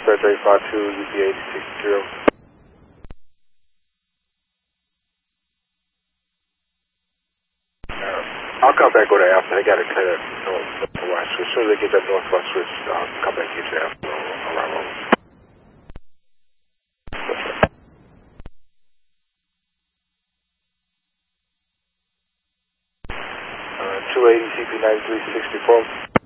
Dispatch 852, UP 860. I'll come back go to Alpha. They got to clear that northwest switch. As soon as they get that northwest switch, I'll come back and get you Alpha around over. 280 CP 9364.